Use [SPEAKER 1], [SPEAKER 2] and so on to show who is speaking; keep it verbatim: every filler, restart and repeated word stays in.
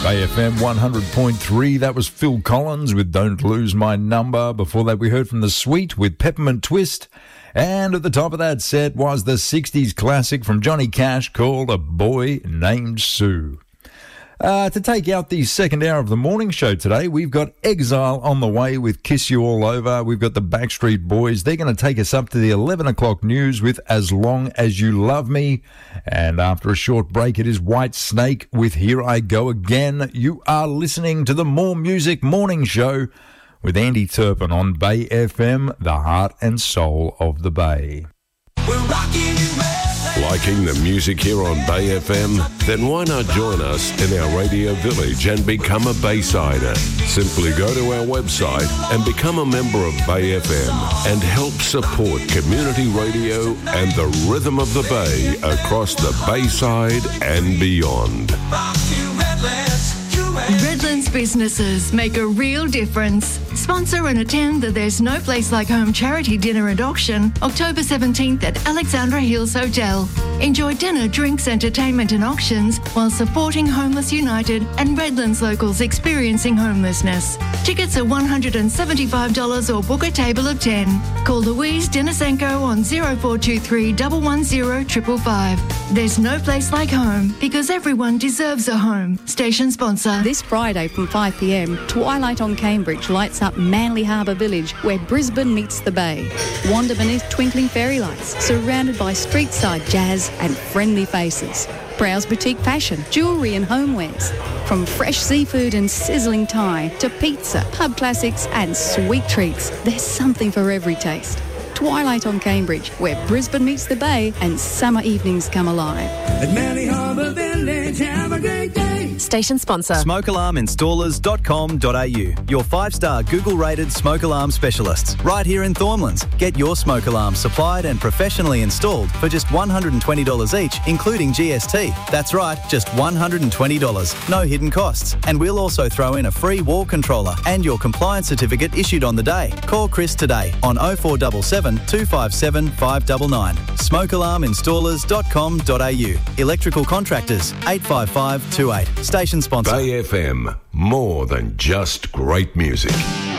[SPEAKER 1] Bay F M one hundred point three, that was Phil Collins with Don't Lose My Number. Before that, we heard from The Sweet with Peppermint Twist. And at the top of that set was the sixties classic from Johnny Cash called A Boy Named Sue. Uh, to take out the second hour of the morning show today, we've got Exile on the way with Kiss You All Over. We've got the Backstreet Boys. They're going to take us up to the eleven o'clock news with As Long As You Love Me. And after a short break, it is White Snake with Here I Go Again. You are listening to the More Music Morning Show with Andy Turpin on Bay F M, the heart and soul of the Bay.
[SPEAKER 2] We're rocking you, man.
[SPEAKER 3] Liking the music here on Bay F M? Then why not join us in our radio village and become a Baysider? Simply go to our website and become a member of Bay F M and help support community radio and the rhythm of the Bay across the Bayside and beyond.
[SPEAKER 4] Redlands businesses make a real difference. Sponsor and attend the There's No Place Like Home charity dinner and auction October seventeenth at Alexandra Hills Hotel. Enjoy dinner, drinks, entertainment and auctions while supporting Homeless United and Redlands locals experiencing homelessness. Tickets are one hundred seventy-five dollars or book a table of ten. Call Louise Denisenko on zero four two three, one one zero, five five five. There's no place like home because everyone deserves a home. Station sponsor.
[SPEAKER 5] This Friday from five p m, Twilight on Cambridge lights up Manly Harbour Village, where Brisbane meets the Bay. Wander beneath twinkling fairy lights, surrounded by street-side jazz and friendly faces. Browse boutique fashion, jewellery and homewares. From fresh seafood and sizzling Thai to pizza, pub classics and sweet treats, there's something for every taste. Twilight on Cambridge, where Brisbane meets the Bay and summer evenings come alive.
[SPEAKER 2] At Manly Harbour Village, have a great day.
[SPEAKER 6] Station sponsor.
[SPEAKER 7] smoke alarm installers dot com dot a u, your five-star Google-rated smoke alarm specialists. Right here in Thornlands. Get your smoke alarm supplied and professionally installed for just one hundred twenty dollars each, including G S T. That's right, just one hundred twenty dollars. No hidden costs. And we'll also throw in a free wall controller and your compliance certificate issued on the day. Call Chris today on oh four seven seven, two five seven, five nine nine. smoke alarm installers dot com dot a u. Electrical contractors, eight five five two eight. Station sponsor.
[SPEAKER 3] Bay F M, more than just great music.